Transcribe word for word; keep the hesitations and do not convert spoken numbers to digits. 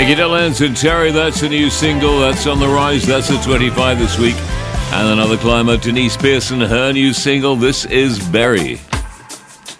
Thank you, Dylan and Terry. That's a new single. That's on the rise. That's at twenty-five this week. And another climber, Denise Pearson, her new single. This is Berry.